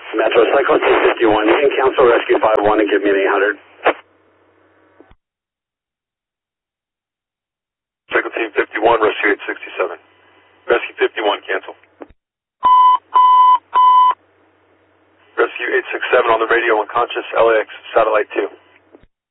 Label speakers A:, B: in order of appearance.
A: Metro, Cycle Team 51, you can cancel Rescue 51 and give me an 800.
B: Cycle Team 51, Rescue 867. Rescue 51, cancel. Rescue 867 on the radio, unconscious, LAX, Satellite 2.